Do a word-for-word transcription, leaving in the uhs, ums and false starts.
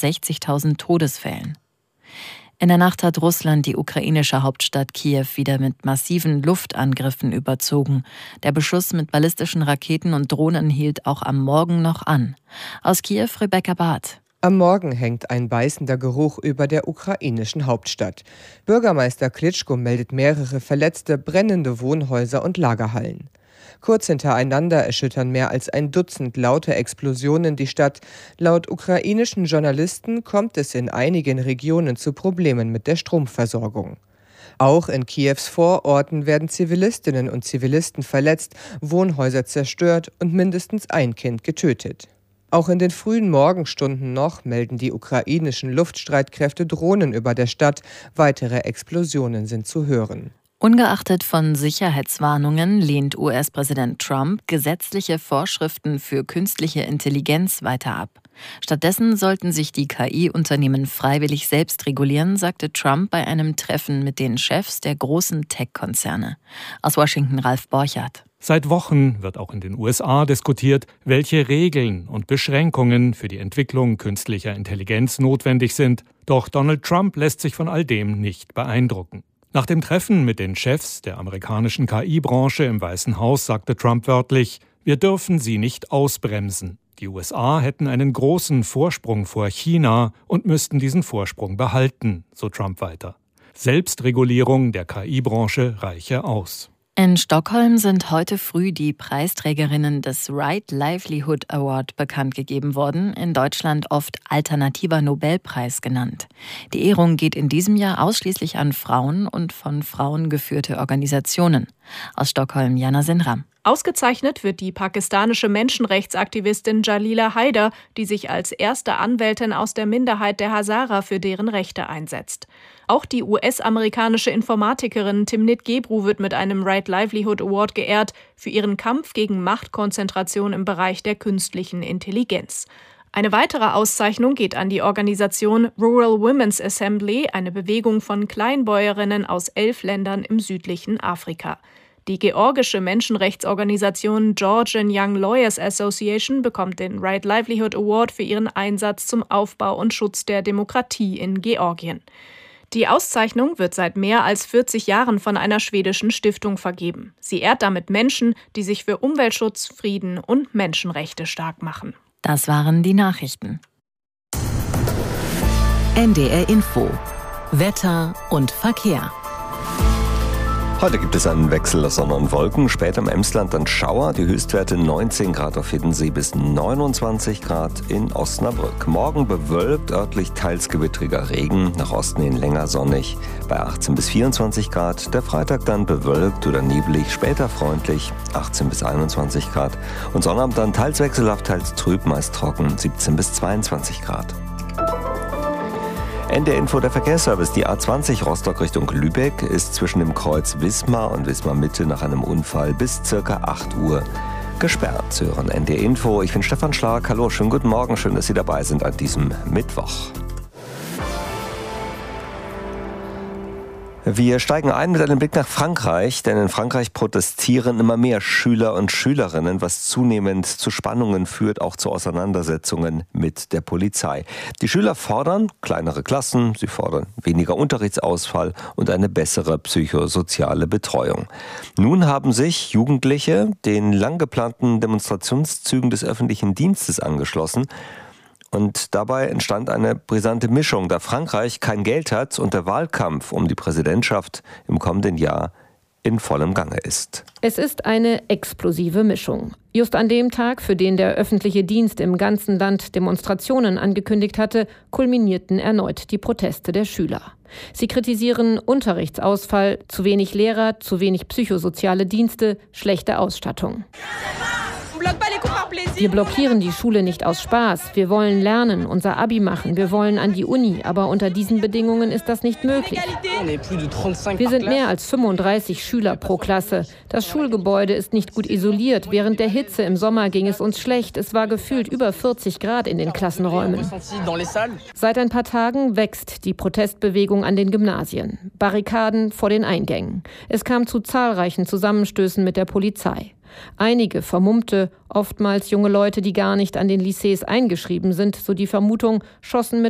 sechzigtausend Todesfällen. In der Nacht hat Russland die ukrainische Hauptstadt Kiew wieder mit massiven Luftangriffen überzogen. Der Beschuss mit ballistischen Raketen und Drohnen hielt auch am Morgen noch an. Aus Kiew Rebecca Barth. Am Morgen hängt ein beißender Geruch über der ukrainischen Hauptstadt. Bürgermeister Klitschko meldet mehrere Verletzte, brennende Wohnhäuser und Lagerhallen. Kurz hintereinander erschüttern mehr als ein Dutzend laute Explosionen die Stadt. Laut ukrainischen Journalisten kommt es in einigen Regionen zu Problemen mit der Stromversorgung. Auch in Kiews Vororten werden Zivilistinnen und Zivilisten verletzt, Wohnhäuser zerstört und mindestens ein Kind getötet. Auch in den frühen Morgenstunden noch melden die ukrainischen Luftstreitkräfte Drohnen über der Stadt. Weitere Explosionen sind zu hören. Ungeachtet von Sicherheitswarnungen lehnt U S-Präsident Trump gesetzliche Vorschriften für künstliche Intelligenz weiter ab. Stattdessen sollten sich die K I-Unternehmen freiwillig selbst regulieren, sagte Trump bei einem Treffen mit den Chefs der großen Tech-Konzerne. Aus Washington Ralf Borchardt. Seit Wochen wird auch in den U S A diskutiert, welche Regeln und Beschränkungen für die Entwicklung künstlicher Intelligenz notwendig sind. Doch Donald Trump lässt sich von all dem nicht beeindrucken. Nach dem Treffen mit den Chefs der amerikanischen K I-Branche im Weißen Haus sagte Trump wörtlich: Wir dürfen sie nicht ausbremsen. Die U S A hätten einen großen Vorsprung vor China und müssten diesen Vorsprung behalten, so Trump weiter. Selbstregulierung der K I-Branche reiche aus. In Stockholm sind heute früh die Preisträgerinnen des Right Livelihood Award bekannt gegeben worden, in Deutschland oft alternativer Nobelpreis genannt. Die Ehrung geht in diesem Jahr ausschließlich an Frauen und von Frauen geführte Organisationen. Aus Stockholm Jana Sinram. Ausgezeichnet wird die pakistanische Menschenrechtsaktivistin Jalila Haider, die sich als erste Anwältin aus der Minderheit der Hazara für deren Rechte einsetzt. Auch die U S-amerikanische Informatikerin Timnit Gebru wird mit einem Right Livelihood Award geehrt für ihren Kampf gegen Machtkonzentration im Bereich der künstlichen Intelligenz. Eine weitere Auszeichnung geht an die Organisation Rural Women's Assembly, eine Bewegung von Kleinbäuerinnen aus elf Ländern im südlichen Afrika. Die georgische Menschenrechtsorganisation Georgian Young Lawyers Association bekommt den Right Livelihood Award für ihren Einsatz zum Aufbau und Schutz der Demokratie in Georgien. Die Auszeichnung wird seit mehr als vierzig Jahren von einer schwedischen Stiftung vergeben. Sie ehrt damit Menschen, die sich für Umweltschutz, Frieden und Menschenrechte stark machen. Das waren die Nachrichten. N D R Info. Wetter und Verkehr. Heute gibt es einen Wechsel aus Sonne und Wolken. Später im Emsland dann Schauer. Die Höchstwerte neunzehn Grad auf Hiddensee bis neunundzwanzig Grad in Osnabrück. Morgen bewölkt, örtlich teils gewittriger Regen. Nach Osten hin länger sonnig bei achtzehn bis vierundzwanzig Grad. Der Freitag dann bewölkt oder nebelig, später freundlich achtzehn bis einundzwanzig Grad. Und Sonnabend dann teils wechselhaft, teils trüb, meist trocken siebzehn bis zweiundzwanzig Grad. N D R Info, der Verkehrsservice. Die A zwanzig Rostock Richtung Lübeck ist zwischen dem Kreuz Wismar und Wismar Mitte nach einem Unfall bis ca. acht Uhr gesperrt. Sie hören N D R Info. Ich bin Stefan Schlag. Hallo, schönen guten Morgen. Schön, dass Sie dabei sind an diesem Mittwoch. Wir steigen ein mit einem Blick nach Frankreich, denn in Frankreich protestieren immer mehr Schüler und Schülerinnen, was zunehmend zu Spannungen führt, auch zu Auseinandersetzungen mit der Polizei. Die Schüler fordern kleinere Klassen, sie fordern weniger Unterrichtsausfall und eine bessere psychosoziale Betreuung. Nun haben sich Jugendliche den lang geplanten Demonstrationszügen des öffentlichen Dienstes angeschlossen. Und dabei entstand eine brisante Mischung, da Frankreich kein Geld hat und der Wahlkampf um die Präsidentschaft im kommenden Jahr in vollem Gange ist. Es ist eine explosive Mischung. Just an dem Tag, für den der öffentliche Dienst im ganzen Land Demonstrationen angekündigt hatte, kulminierten erneut die Proteste der Schüler. Sie kritisieren Unterrichtsausfall, zu wenig Lehrer, zu wenig psychosoziale Dienste, schlechte Ausstattung. Wir blockieren die Schule nicht aus Spaß. Wir wollen lernen, unser Abi machen. Wir wollen an die Uni. Aber unter diesen Bedingungen ist das nicht möglich. Wir sind mehr als fünfunddreißig Schüler pro Klasse. Das Schulgebäude ist nicht gut isoliert. Während der Hitze im Sommer ging es uns schlecht. Es war gefühlt über vierzig Grad in den Klassenräumen. Seit ein paar Tagen wächst die Protestbewegung an den Gymnasien. Barrikaden vor den Eingängen. Es kam zu zahlreichen Zusammenstößen mit der Polizei. Einige vermummte, oftmals junge Leute, die gar nicht an den Lycées eingeschrieben sind, so die Vermutung, schossen mit